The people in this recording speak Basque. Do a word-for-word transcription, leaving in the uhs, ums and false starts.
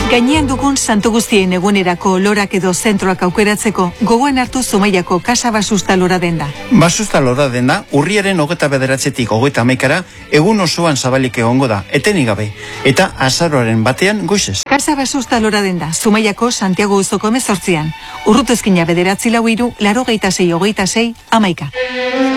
Gainean dugun santu guztien egunerako lorak edo zentroak aukeratzeko gogoan hartu Zumaiako Kasa Basusta lora denda. Basusta lora denda urriaren hogeta bederatzetik hogeita hamaikara egun osoan zabalik egongo da, etenik gabe, eta azaroaren batean goizez. Kasa Basusta lora denda, Zumaiako Santiago Uzoko hemezortzian. Urrutuzkina bederatzi lau hiru, laurogeita sei hogeita sei, hamaika.